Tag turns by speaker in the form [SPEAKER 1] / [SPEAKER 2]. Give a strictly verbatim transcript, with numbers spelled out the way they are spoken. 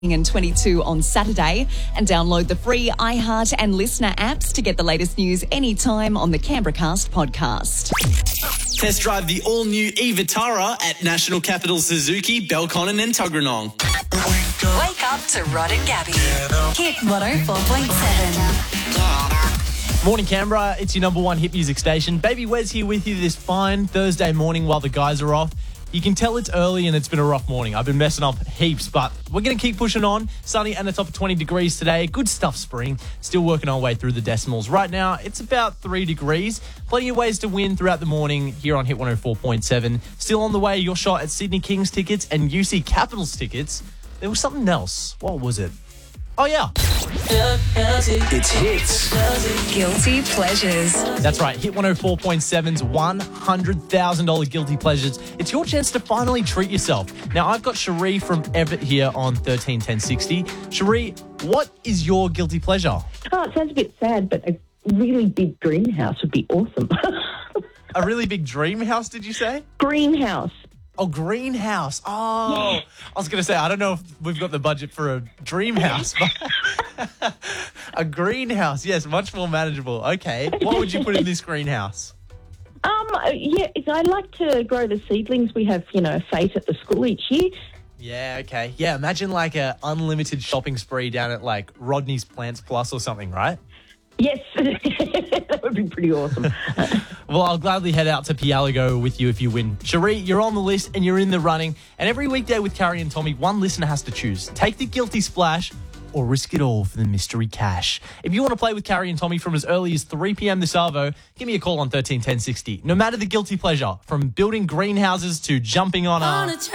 [SPEAKER 1] and twenty-two on Saturday, and download the free iHeart and Listener apps to get the latest news anytime on the Canberracast podcast.
[SPEAKER 2] Test drive the all-new e-Vitara at National Capital Suzuki, Belconnen and Tuggeranong.
[SPEAKER 3] Wake up to Rod and Gabby. Hit one oh four point seven.
[SPEAKER 4] Morning, Canberra. It's your number one hit music station. Baby Wes here with you this fine Thursday morning while the guys are off. You can tell it's early and it's been a rough morning. I've been messing up heaps, but we're going to keep pushing on. Sunny and a top of twenty degrees today. Good stuff, spring. Still working our way through the decimals. Right now, it's about three degrees. Plenty of ways to win throughout the morning here on Hit one oh four point seven. Still on the way, your shot at Sydney Kings tickets and U C Capitals tickets. There was something else. What was it? Oh, yeah.
[SPEAKER 2] It's hits.
[SPEAKER 3] Guilty pleasures.
[SPEAKER 4] That's right. Hit one oh four point seven's one hundred thousand dollars Guilty Pleasures. It's your chance to finally treat yourself. Now, I've got Cherie from Everett here on thirteen ten sixty. Cherie, what is your guilty pleasure?
[SPEAKER 5] Oh, it sounds a bit sad, but a really big greenhouse would be awesome.
[SPEAKER 4] A really big dream house, did you say?
[SPEAKER 5] Greenhouse.
[SPEAKER 4] Oh, greenhouse. Oh, I was going to say, I don't know if we've got the budget for a dream house, but a greenhouse. Yes, much more manageable. Okay. What would you put in this greenhouse?
[SPEAKER 5] Um, yeah, I like to grow the seedlings. We have, you know, a fete at the school each year.
[SPEAKER 4] Yeah, okay. Yeah, imagine like a unlimited shopping spree down at like Rodney's Plants Plus or something, right?
[SPEAKER 5] Yes, that would be pretty awesome.
[SPEAKER 4] Well, I'll gladly head out to Pialago with you if you win. Cherie, you're on the list and you're in the running. And every weekday with Carrie and Tommy, one listener has to choose. Take the guilty splash or risk it all for the mystery cash. If you want to play with Carrie and Tommy from as early as three p.m. this arvo, give me a call on thirteen ten sixty. No matter the guilty pleasure, from building greenhouses to jumping on a...